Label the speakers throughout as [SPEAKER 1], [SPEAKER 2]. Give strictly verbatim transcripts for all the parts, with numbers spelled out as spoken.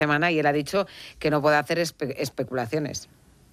[SPEAKER 1] semana y él ha dicho que no puede hacer espe especulaciones.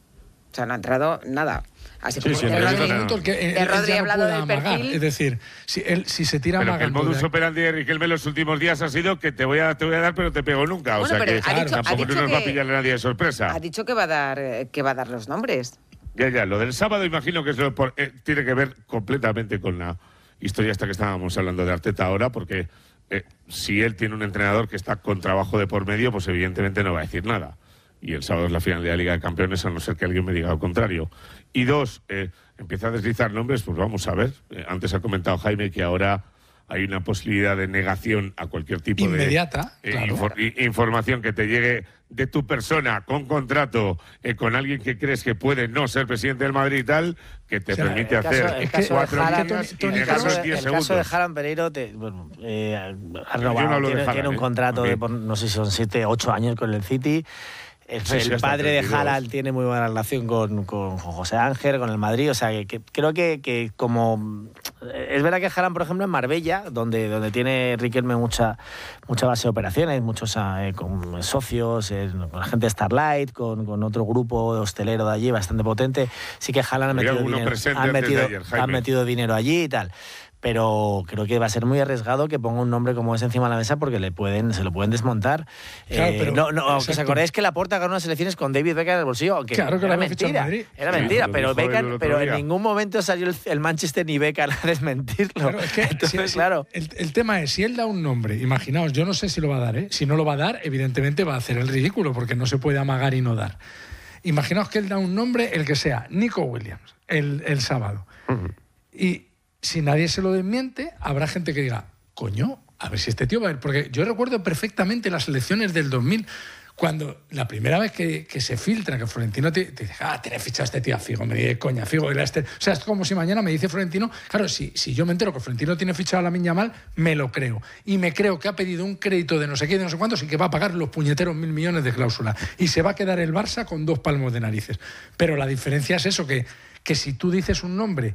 [SPEAKER 1] O sea, no ha entrado nada. Así
[SPEAKER 2] sí,
[SPEAKER 1] como
[SPEAKER 2] sí,
[SPEAKER 1] que
[SPEAKER 2] Rodri,
[SPEAKER 1] no,
[SPEAKER 2] que,
[SPEAKER 1] que él, Rodri ha hablado del perfil.
[SPEAKER 2] Es decir, si, él, si se tira
[SPEAKER 3] pero
[SPEAKER 2] amagando...
[SPEAKER 3] Que el modus operandi de Riquelme en los últimos días ha sido que te voy a, te voy a dar, pero te pego nunca.
[SPEAKER 1] Bueno,
[SPEAKER 3] o sea que
[SPEAKER 1] ha dicho,
[SPEAKER 3] tampoco
[SPEAKER 1] ha dicho
[SPEAKER 3] no nos
[SPEAKER 1] que,
[SPEAKER 3] va a pillar a nadie de sorpresa.
[SPEAKER 1] Ha dicho que va a dar, que va a dar los nombres.
[SPEAKER 3] Ya, ya, lo del sábado imagino que es lo por, eh, tiene que ver completamente con la historia esta que estábamos hablando de Arteta ahora, porque eh, si él tiene un entrenador que está con trabajo de por medio, pues evidentemente no va a decir nada. Y el sábado es la final de la Liga de Campeones, a no ser que alguien me diga lo contrario. Y dos, eh, empieza a deslizar nombres, pues vamos a ver. Eh, antes ha comentado Jaime que ahora hay una posibilidad de negación a cualquier tipo
[SPEAKER 2] inmediata,
[SPEAKER 3] de eh,
[SPEAKER 2] claro.
[SPEAKER 3] infor información que te llegue de tu persona con contrato, eh, con alguien que crees que puede no ser presidente del Madrid y tal, que te o sea, permite
[SPEAKER 4] el
[SPEAKER 3] hacer
[SPEAKER 4] caso, el caso
[SPEAKER 3] cuatro
[SPEAKER 4] Haaland,
[SPEAKER 3] líneas y
[SPEAKER 4] el
[SPEAKER 3] negarlo
[SPEAKER 4] caso,
[SPEAKER 3] en diez
[SPEAKER 4] el
[SPEAKER 3] segundos.
[SPEAKER 4] caso de Haaland Pereiro, te, bueno, eh, ha renovado,
[SPEAKER 3] no
[SPEAKER 4] tiene,
[SPEAKER 3] Haaland,
[SPEAKER 4] tiene un
[SPEAKER 3] ¿eh?
[SPEAKER 4] contrato
[SPEAKER 3] okay.
[SPEAKER 4] de, por, no sé si son siete, ocho años con el City. El,
[SPEAKER 3] sí, sí,
[SPEAKER 4] el padre de Haaland tiene muy buena relación con, con José Ángel, con el Madrid, o sea, que, que creo que, que como... Es verdad que Haaland, por ejemplo, en Marbella, donde, donde tiene Riquelme mucha, mucha base de operaciones, muchos eh, con socios, eh, con la gente de Starlight, con, con otro grupo hostelero de allí bastante potente, sí que Haaland ha metido, dinero, han metido, ayer, han metido dinero allí y tal. Pero creo que va a ser muy arriesgado que ponga un nombre como ese encima de la mesa porque le pueden, se lo pueden desmontar. Claro, eh, pero, no, no, ¿os acordáis que Laporta ganó unas elecciones con David Beckham en el bolsillo? Que
[SPEAKER 2] claro que
[SPEAKER 4] era
[SPEAKER 2] lo
[SPEAKER 4] mentira. Era
[SPEAKER 3] sí,
[SPEAKER 4] mentira, pero, Beckham, pero en
[SPEAKER 3] día.
[SPEAKER 4] ningún momento salió el, el Manchester ni Beckham a desmentirlo.
[SPEAKER 2] Claro, es que,
[SPEAKER 4] Entonces,
[SPEAKER 2] si,
[SPEAKER 4] claro.
[SPEAKER 2] El, el tema es, si él da un nombre, imaginaos, yo no sé si lo va a dar, ¿eh? Si no lo va a dar, evidentemente va a hacer el ridículo porque no se puede amagar y no dar. Imaginaos que él da un nombre, el que sea, Nico Williams, el, el sábado. Uh-huh. Y si nadie se lo desmiente, habrá gente que diga, coño, a ver si este tío va a ir. Porque yo recuerdo perfectamente las elecciones del dos mil, cuando la primera vez que, que se filtra que Florentino te, te dice, ah, tienes fichado a este tío a Figo, me dice, coña, Figo. Era este. O sea, es como si mañana me dice Florentino, claro, si, si yo me entero que Florentino tiene fichado a Lamine Yamal, me lo creo. Y me creo que ha pedido un crédito de no sé qué, de no sé cuántos, y que va a pagar los puñeteros mil millones de cláusula. Y se va a quedar el Barça con dos palmos de narices. Pero la diferencia es eso, que, que si tú dices un nombre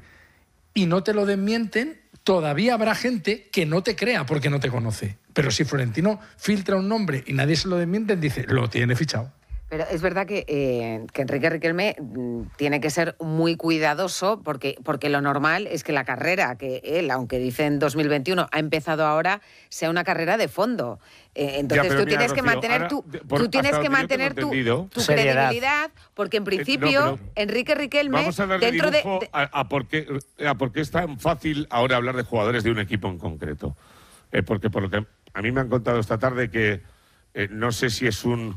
[SPEAKER 2] y no te lo desmienten, todavía habrá gente que no te crea porque no te conoce. Pero si Florentino filtra un nombre y nadie se lo desmiente, dice, lo tiene fichado.
[SPEAKER 1] Pero es verdad que, eh, que Enrique Riquelme mm, tiene que ser muy cuidadoso porque, porque lo normal es que la carrera que él, aunque dice en dos mil veintiuno, ha empezado ahora, sea una carrera de fondo. Eh, entonces ya, tú, mira, tienes Rocío, mantener ahora, tu, por, tú tienes que mantener tu, tu credibilidad, porque en principio eh, no, Enrique Riquelme...
[SPEAKER 3] Vamos a darle dentro dibujo de, de... A, a, por qué, a por qué es tan fácil ahora hablar de jugadores de un equipo en concreto. Eh, porque por lo que a mí me han contado esta tarde que eh, no sé si es un...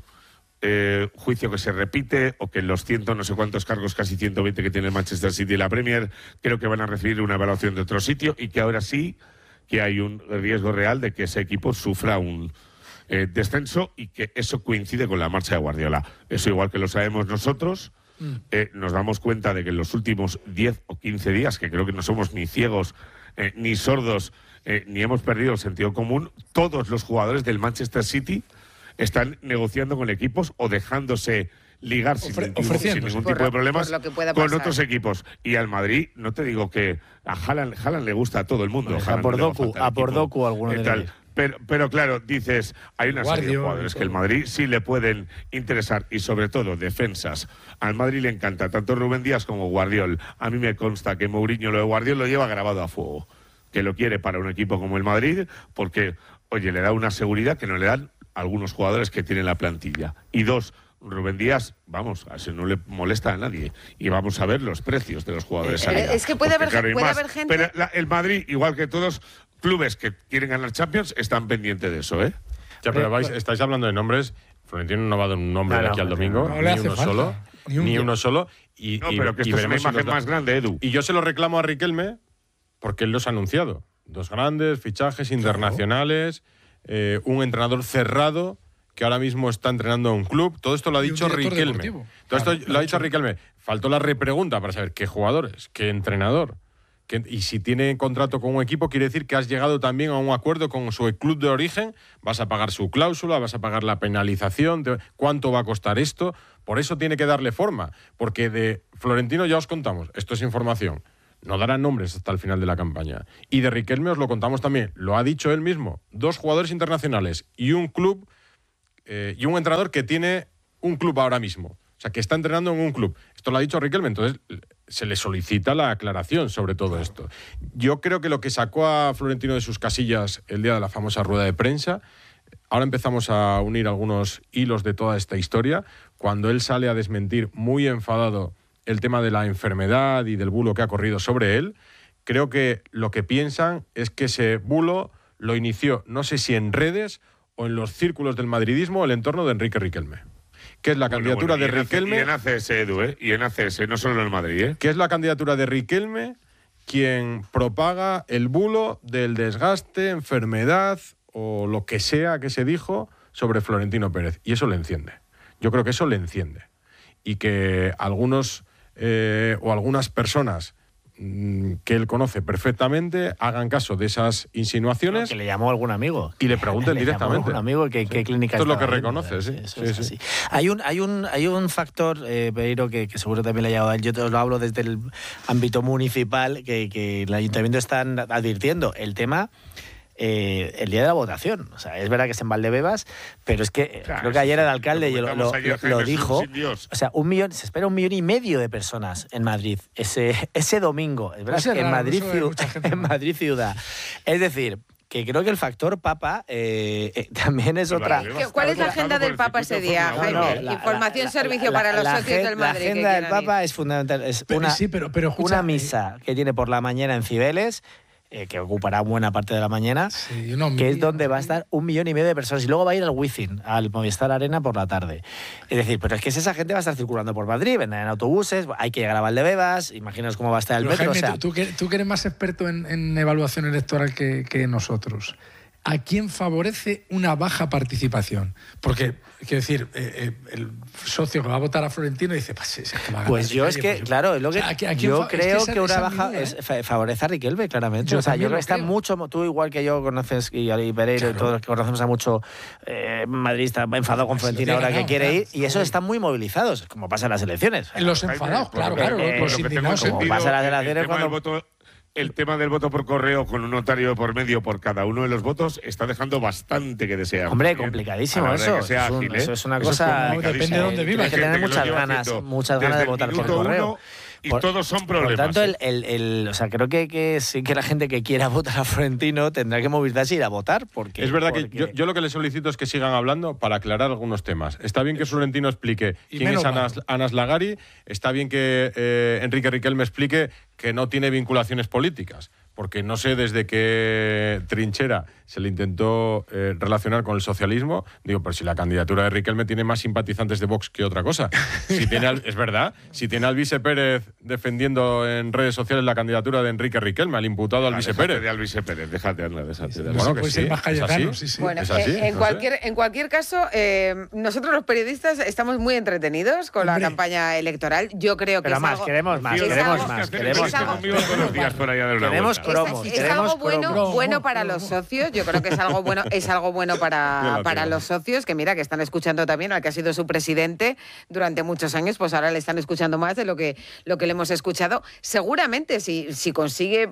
[SPEAKER 3] Eh, juicio que se repite o que los ciento no sé cuántos cargos, casi ciento veinte que tiene el Manchester City y la Premier, creo que van a recibir una evaluación de otro sitio y que ahora sí que hay un riesgo real de que ese equipo sufra un eh, descenso y que eso coincide con la marcha de Guardiola. Eso igual que lo sabemos nosotros, eh, nos damos cuenta de que en los últimos diez o quince días, que creo que no somos ni ciegos eh, ni sordos, eh, ni hemos perdido el sentido común, todos los jugadores del Manchester City están negociando con equipos o dejándose ligar sin,
[SPEAKER 2] Ofre
[SPEAKER 3] ningún, sin ningún tipo de problemas con otros equipos. Y al Madrid, no te digo que a Haaland, Haaland le gusta a todo el mundo.
[SPEAKER 4] Pues a por Doku, a por Doku alguno de
[SPEAKER 3] tal. Pero, pero claro, dices, hay una serie de jugadores que el Madrid sí le pueden interesar y sobre todo defensas. Al Madrid le encanta tanto Rubén Díaz como Guardiol. A mí me consta que Mourinho lo de Guardiol lo lleva grabado a fuego. Que lo quiere para un equipo como el Madrid porque, oye, le da una seguridad que no le dan algunos jugadores que tienen la plantilla. Y dos, Rubén Díaz, vamos, a eso no le molesta a nadie. Y vamos a ver los precios de los jugadores.
[SPEAKER 1] Eh, es que puede,
[SPEAKER 3] porque,
[SPEAKER 1] haber,
[SPEAKER 3] claro,
[SPEAKER 1] puede
[SPEAKER 3] más,
[SPEAKER 1] haber gente...
[SPEAKER 3] Pero la, el Madrid, igual que todos clubes que quieren ganar Champions, están pendientes de eso, ¿eh?
[SPEAKER 5] Ya, pero vais, estáis hablando de nombres. Florentino no va a dar un nombre no, de aquí no, al domingo. No,
[SPEAKER 2] no
[SPEAKER 5] ni, uno solo, ni, un ni uno solo. Y,
[SPEAKER 3] no,
[SPEAKER 5] y,
[SPEAKER 3] pero que esto es una imagen si más grande, Edu.
[SPEAKER 5] Y yo se lo reclamo a Riquelme porque él los ha anunciado. Dos grandes fichajes internacionales, eh, un entrenador cerrado que ahora mismo está entrenando a un club. Todo esto lo ha dicho Riquelme. Deportivo. Todo claro, esto lo ha dicho Riquelme. Faltó la repregunta para saber qué jugadores, qué entrenador. Qué, y si tiene contrato con un equipo, quiere decir que has llegado también a un acuerdo con su club de origen. Vas a pagar su cláusula, vas a pagar la penalización. Te, ¿Cuánto va a costar esto? Por eso tiene que darle forma. Porque de Florentino ya os contamos. Esto es información. No darán nombres hasta el final de la campaña. Y de Riquelme os lo contamos también. Lo ha dicho él mismo. Dos jugadores internacionales y un club eh, y un entrenador que tiene un club ahora mismo. O sea, que está entrenando en un club. Esto lo ha dicho Riquelme, entonces se le solicita la aclaración sobre todo esto. Yo creo que lo que sacó a Florentino de sus casillas el día de la famosa rueda de prensa, ahora empezamos a unir algunos hilos de toda esta historia, cuando él sale a desmentir muy enfadado el tema de la enfermedad y del bulo que ha corrido sobre él. Creo que lo que piensan es que ese bulo lo inició, no sé si en redes o en los círculos del madridismo, el entorno de Enrique Riquelme. Que es la
[SPEAKER 3] bueno,
[SPEAKER 5] candidatura
[SPEAKER 3] bueno,
[SPEAKER 5] de Riquelme.
[SPEAKER 3] Y en A C S, Edu, ¿eh? Y en A C S, no solo en el Madrid, ¿eh?
[SPEAKER 5] Que es la candidatura de Riquelme quien propaga el bulo del desgaste, enfermedad o lo que sea que se dijo sobre Florentino Pérez. Y eso le enciende. Yo creo que eso le enciende. Y que algunos eh, o algunas personas que él conoce perfectamente hagan caso de esas insinuaciones.
[SPEAKER 4] No, que le llamó a algún amigo.
[SPEAKER 5] Y le pregunten
[SPEAKER 4] le
[SPEAKER 5] directamente.
[SPEAKER 4] Llamó a algún amigo que, sí. qué clínica
[SPEAKER 5] Esto es lo que
[SPEAKER 4] viendo,
[SPEAKER 5] reconoce, sí.
[SPEAKER 4] Eso
[SPEAKER 5] sí,
[SPEAKER 4] es
[SPEAKER 5] sí.
[SPEAKER 4] así. Hay un, hay un, hay un factor, eh, Pereiro, que, que seguro también le ha llegado a él. Yo te lo hablo desde el ámbito municipal, que, que el ayuntamiento están advirtiendo. El tema... Eh, el día de la votación. O sea, es verdad que es en Valdebebas, pero es que claro, creo que ayer el alcalde lo, lo, ayer, lo, lo dijo. O sea, un millón, se espera un millón y medio de personas en Madrid ese, ese domingo. Es verdad, pues en, raro, Madrid, ciudad, en Madrid ciudad. Es decir, que creo que el factor Papa eh, eh, también es otra...
[SPEAKER 1] ¿Cuál es la agenda del Papa ese día, Jaime? No, no, la, Información, la, servicio la, para los la, socios del Madrid.
[SPEAKER 4] La agenda del Papa es fundamental. Es una, sí, pero, pero escucha, una misa que tiene por la mañana en Cibeles, Eh, que ocupará buena parte de la mañana, sí, no, que es donde va a estar un millón y medio de personas. Y luego va a ir al Wizzing, al Movistar Arena por la tarde. Es decir, pero es que esa gente va a estar circulando por Madrid, vendrán en autobuses, hay que llegar a Valdebebas, imaginaos cómo va a estar el pero metro.
[SPEAKER 2] Jaime,
[SPEAKER 4] o sea,
[SPEAKER 2] tú, tú, que, tú que eres más experto en, en evaluación electoral que, que nosotros, ¿a quién favorece una baja participación? Porque, quiero decir, eh, eh, el socio que va a votar a Florentino dice, pues, sí, sí, que va a
[SPEAKER 4] pues yo es que, pues yo, claro, es lo que, o sea, ¿a, a yo fa- creo es que, que una baja línea, es, ¿eh? favorece a Riquelme, claramente. Yo o sea, yo creo que está mucho, tú igual que yo conoces, y, y Pereiro claro. y todos los que conocemos a mucho eh, madridista enfadado con Florentino ahora ganado, que quiere claro, ir, y esos están muy movilizados, como pasa en las elecciones.
[SPEAKER 2] Los enfadados, claro, claro,
[SPEAKER 3] eh,
[SPEAKER 2] los indignados.
[SPEAKER 3] Como pasa en las elecciones cuando... El tema del voto por correo con un notario por medio por cada uno de los votos está dejando bastante que desear.
[SPEAKER 4] Hombre, también. complicadísimo eso.
[SPEAKER 3] Que sea
[SPEAKER 4] es un,
[SPEAKER 3] ágil, ¿eh?
[SPEAKER 4] eso es una cosa...
[SPEAKER 2] Es depende de dónde vivas.
[SPEAKER 4] Hay que tener muchas ganas, muchas ganas de votar por correo.
[SPEAKER 3] Y por, todos son problemas.
[SPEAKER 4] Por tanto, el, el, el, o sea, creo que, que sí que la gente que quiera votar a Florentino tendrá que movilizarse y ir a votar. Porque,
[SPEAKER 5] es verdad
[SPEAKER 4] porque...
[SPEAKER 5] que yo, yo lo que le solicito es que sigan hablando para aclarar algunos temas. Está bien que Florentino explique y quién es Anas, Anas Lagari. Está bien que eh, Enrique Riquelme explique que no tiene vinculaciones políticas. Porque no sé desde qué trinchera se le intentó eh, relacionar con el socialismo. Digo, pero si la candidatura de Riquelme tiene más simpatizantes de Vox que otra cosa. Si tiene al, es verdad, si tiene al Vice Pérez defendiendo en redes sociales la candidatura de Enrique Riquelme, al imputado al
[SPEAKER 3] ah,
[SPEAKER 5] Vice Pérez.
[SPEAKER 3] De al Vice Pérez, déjate hablar, déjate de
[SPEAKER 5] bueno, que sí,
[SPEAKER 2] más Cayetano, sí, sí.
[SPEAKER 1] Bueno,
[SPEAKER 5] es así,
[SPEAKER 1] eh, en,
[SPEAKER 5] no
[SPEAKER 1] cualquier,
[SPEAKER 5] sé.
[SPEAKER 1] en cualquier caso, eh, nosotros los periodistas estamos muy entretenidos con Hombre. la campaña electoral. Yo creo que
[SPEAKER 4] pero
[SPEAKER 1] es
[SPEAKER 4] más,
[SPEAKER 1] algo,
[SPEAKER 4] queremos más,
[SPEAKER 1] es
[SPEAKER 4] queremos
[SPEAKER 1] algo,
[SPEAKER 4] más.
[SPEAKER 1] Queremos
[SPEAKER 4] más.
[SPEAKER 3] Queremos
[SPEAKER 4] cromos.
[SPEAKER 1] Es,
[SPEAKER 4] es
[SPEAKER 1] algo bueno, bueno para los socios. Yo creo que es algo bueno, es algo bueno para, para los socios, que mira, que están escuchando también al que ha sido su presidente durante muchos años, pues ahora le están escuchando más de lo que, lo que le hemos escuchado. Seguramente, si, si consigue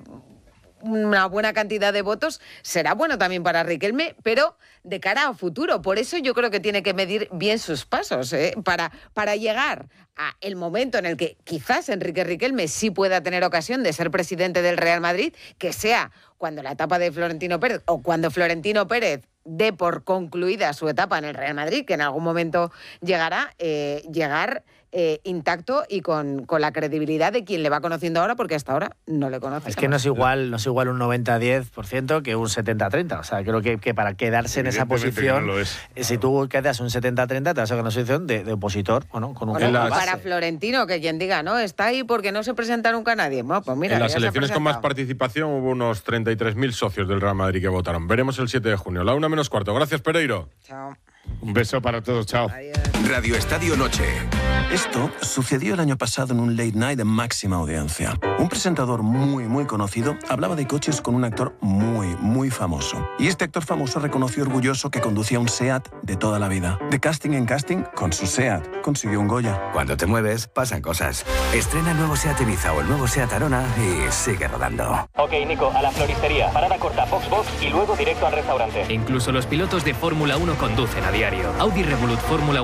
[SPEAKER 1] una buena cantidad de votos, será bueno también para Riquelme, pero de cara a futuro. Por eso yo creo que tiene que medir bien sus pasos, ¿eh? para, para llegar a el momento en el que quizás Enrique Riquelme sí pueda tener ocasión de ser presidente del Real Madrid, que sea cuando la etapa de Florentino Pérez o cuando Florentino Pérez dé por concluida su etapa en el Real Madrid, que en algún momento llegará, eh, llegar eh, intacto y con, con la credibilidad de quien le va conociendo ahora, porque hasta ahora no le conoce.
[SPEAKER 4] Es que no es igual, no es igual un noventa a diez por ciento que un setenta a treinta. O sea, creo que, que para quedarse en esa posición, no si tú quedas un setenta a treinta, te vas a quedar en una posición de, de opositor, bueno, con un
[SPEAKER 1] bueno, para Florentino, que quien diga, no, está ahí porque no se presenta nunca nadie. Bueno, pues mira,
[SPEAKER 5] en las elecciones con más participación hubo unos treinta y tres mil socios del Real Madrid que votaron. Veremos el siete de junio, la una menos cuarto. Gracias, Pereiro.
[SPEAKER 1] Chao.
[SPEAKER 3] Un beso para todos, chao.
[SPEAKER 1] Adiós.
[SPEAKER 6] Radio Estadio Noche. Esto sucedió el año pasado en un late night de máxima audiencia. Un presentador muy, muy conocido hablaba de coches con un actor muy, muy muy famoso. Y este actor famoso reconoció orgulloso que conducía un SEAT de toda la vida. De casting en casting, con su SEAT consiguió un Goya.
[SPEAKER 7] Cuando te mueves, pasan cosas. Estrena el nuevo SEAT Ibiza o el nuevo SEAT Arona y sigue rodando.
[SPEAKER 8] Ok, Nico, a la floristería. Parada corta, Foxbox y luego directo al restaurante.
[SPEAKER 9] Incluso los pilotos de Fórmula uno conducen a diario. Audi Revolut Fórmula uno